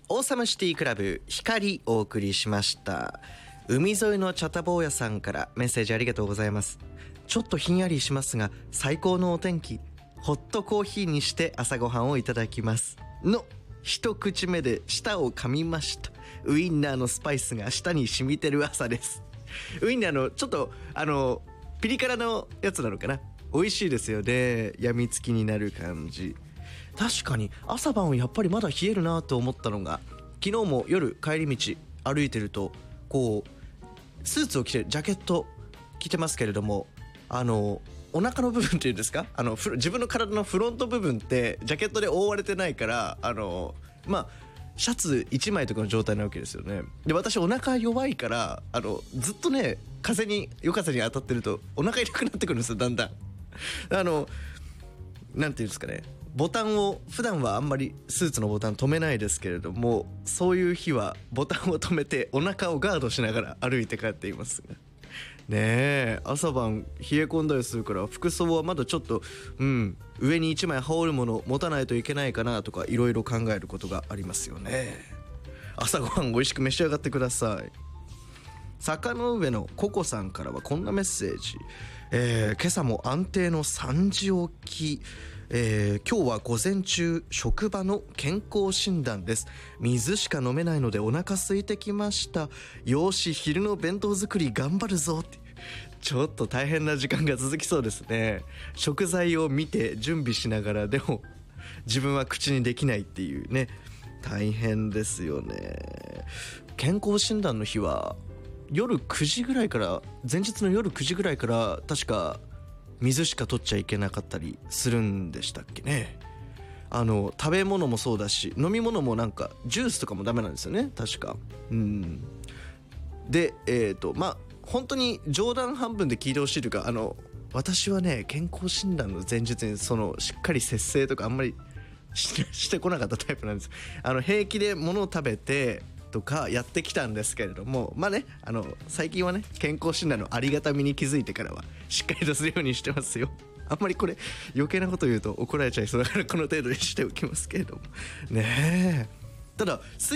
オーサムシティクラブ光お送りしました。海沿いの茶田坊やさんからメッセージありがとうございます。ちょっとひんやりしますが最高のお天気、ホットコーヒーにして朝ごはんをいただきますの一口目で舌を噛みました。ウインナーのスパイスが舌に染みてる朝です。ウインナーのちょっとピリ辛のやつなのかな、美味しいですよね。やみつきになる感じ。確かに朝晩やっぱりまだ冷えるなと思ったのが、昨日も夜帰り道歩いてるとこうスーツを着てジャケット着てますけれども、お腹の部分っていうんですか、自分の体のフロント部分ってジャケットで覆われてないから、シャツ1枚とかの状態なわけですよね。で私お腹弱いからずっとね夜風に当たってるとお腹痛くなってくるんですよ、だんだん。なんていうんですかね、ボタンを普段はあんまりスーツのボタン止めないですけれども、そういう日はボタンを止めてお腹をガードしながら歩いて帰っていますがねえ、朝晩冷え込んだりするから服装はまだちょっと上に1枚羽織るもの持たないといけないかなとかいろいろ考えることがありますよね。朝ごはん美味しく召し上がってください。坂の上のココさんからはこんなメッセージ、今朝も安定の3時起き、今日は午前中職場の健康診断です。水しか飲めないのでお腹空いてきました。よし昼の弁当作り頑張るぞって。ちょっと大変な時間が続きそうですね。食材を見て準備しながらでも自分は口にできないっていうね、大変ですよね。健康診断の日は夜9時ぐらいから、前日の夜9時ぐらいから確か水しか取っちゃいけなかったりするんでしたっけね。食べ物もそうだし飲み物もなんかジュースとかもダメなんですよね、確か。で本当に冗談半分で聞いてほしいというか、私はね健康診断の前日にしっかり節制とかあんまりしてこなかったタイプなんです。平気で物を食べてとかやってきたんですけれども、最近はね健康診断のありがたみに気づいてからはしっかりとするようにしてますよ。あんまりこれ余計なこと言うと怒られちゃいそうだからこの程度にしておきますけれどもね。ただ